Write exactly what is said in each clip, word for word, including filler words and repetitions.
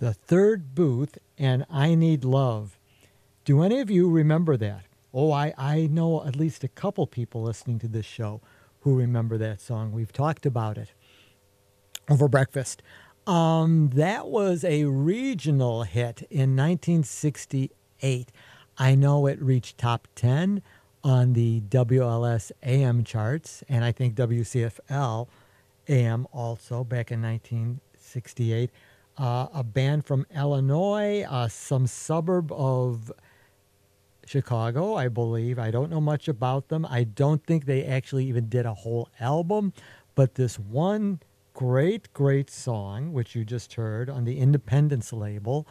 The Third Booth and I Need Love. Do any of you remember that? Oh, I, I know at least a couple people listening to this show who remember that song. We've talked about it over breakfast. Um, that was a regional hit in nineteen sixty-eight. I know it reached top ten on the W L S A M charts, and I think W C F L A M also back in nineteen sixty-eight. Uh, a band from Illinois, uh, some suburb of Chicago, I believe. I don't know much about them. I don't think they actually even did a whole album, but this one great, great song, which you just heard on the Independence label.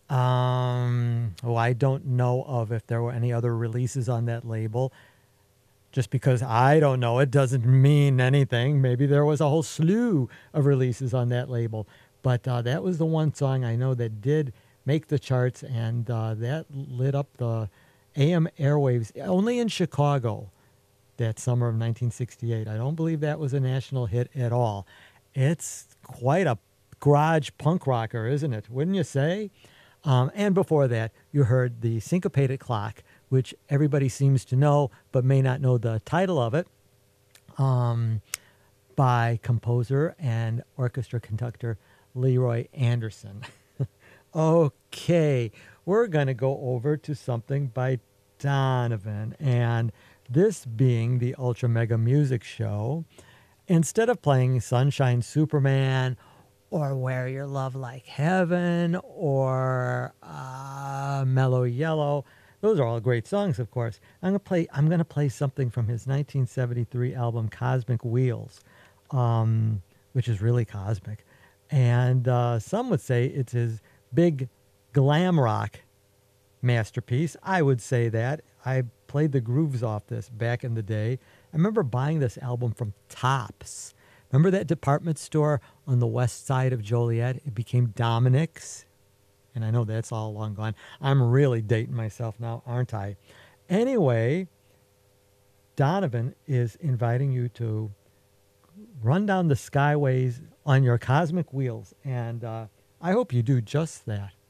Um, oh, I don't know of if there were any other releases on that label. Just because I don't know it doesn't mean anything. Maybe there was a whole slew of releases on that label. But uh, that was the one song I know that did make the charts, and uh, that lit up the A M airwaves only in Chicago that summer of nineteen sixty-eight. I don't believe that was a national hit at all. It's quite a garage punk rocker, isn't it? Wouldn't you say? Um, and before that, you heard the Syncopated Clock, which everybody seems to know but may not know the title of it, um, by composer and orchestra conductor Leroy Anderson. Okay, we're going to go over to something by Donovan, and this being the Ultra Mega Music Show. Instead of playing Sunshine Superman or Wear Your Love Like Heaven or uh, Mellow Yellow, those are all great songs, of course. I'm gonna play. I'm gonna play something from his nineteen seventy-three album Cosmic Wheels, um, which is really cosmic, and uh, some would say it's his big glam rock masterpiece. I would say that. I played the grooves off this back in the day. I remember buying this album from Tops. Remember that department store on the west side of Joliet? It became Dominic's. And I know that's all long gone. I'm really dating myself now, aren't I? Anyway, Donovan is inviting you to run down the skyways on your cosmic wheels. And uh, I hope you do just that.